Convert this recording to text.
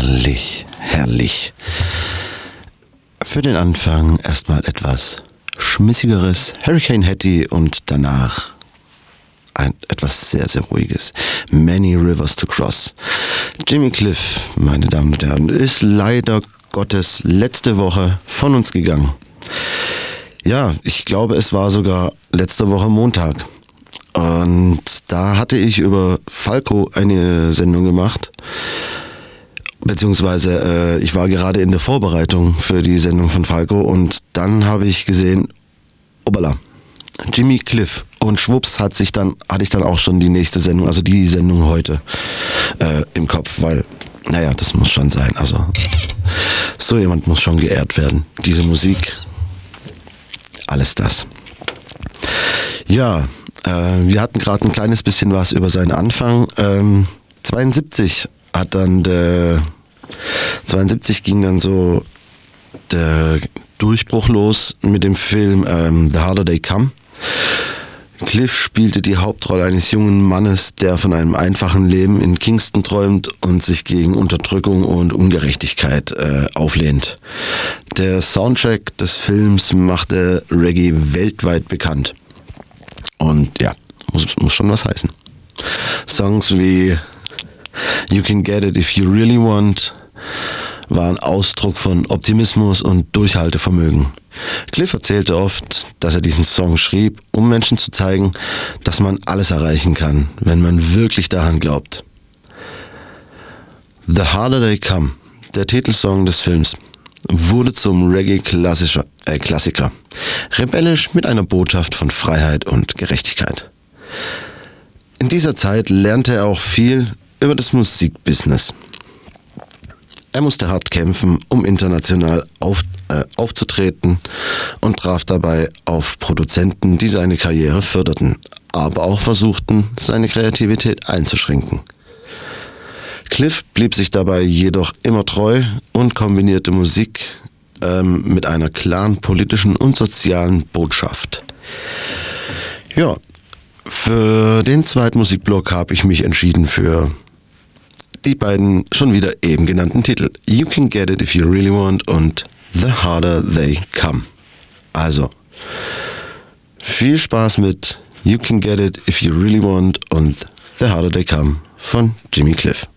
Herrlich, herrlich. Für den Anfang erstmal etwas schmissigeres Hurricane Hattie und danach etwas sehr, sehr ruhiges. Many Rivers to Cross. Jimmy Cliff, meine Damen und Herren, ist leider Gottes letzte Woche von uns gegangen. Ja, ich glaube, es war sogar letzte Woche Montag. Und da hatte ich über Falco eine Sendung gemacht. Beziehungsweise ich war gerade in der Vorbereitung für die Sendung von Falco und dann habe ich gesehen, obala, Jimmy Cliff. Und schwupps hatte ich dann auch schon die nächste Sendung, also die Sendung heute im Kopf, weil, naja, das muss schon sein. Also so jemand muss schon geehrt werden. Diese Musik, alles das. Ja, wir hatten gerade ein kleines bisschen was über seinen Anfang. 72 ging dann so der Durchbruch los mit dem Film The Harder They Come. Cliff spielte die Hauptrolle eines jungen Mannes, der von einem einfachen Leben in Kingston träumt und sich gegen Unterdrückung und Ungerechtigkeit auflehnt. Der Soundtrack des Films machte Reggae weltweit bekannt. Und ja, muss schon was heißen. Songs wie You Can Get It If You Really Want waren Ausdruck von Optimismus und Durchhaltevermögen. Cliff erzählte oft, dass er diesen Song schrieb, um Menschen zu zeigen, dass man alles erreichen kann, wenn man wirklich daran glaubt. The Harder They Come, der Titelsong des Films, wurde zum Reggae-Klassiker. Rebellisch mit einer Botschaft von Freiheit und Gerechtigkeit. In dieser Zeit lernte er auch viel über das Musikbusiness. Er musste hart kämpfen, um international aufzutreten und traf dabei auf Produzenten, die seine Karriere förderten, aber auch versuchten, seine Kreativität einzuschränken. Cliff blieb sich dabei jedoch immer treu und kombinierte Musik mit einer klaren politischen und sozialen Botschaft. Ja, für den zweiten Musikblock habe ich mich entschieden für die beiden schon wieder eben genannten Titel. You Can Get It If You Really Want und The Harder They Come. Also, viel Spaß mit You Can Get It If You Really Want und The Harder They Come von Jimmy Cliff.